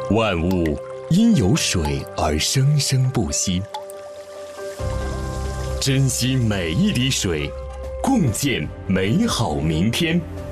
万物因有水而生生不息。珍惜每一滴水，共建美好明天。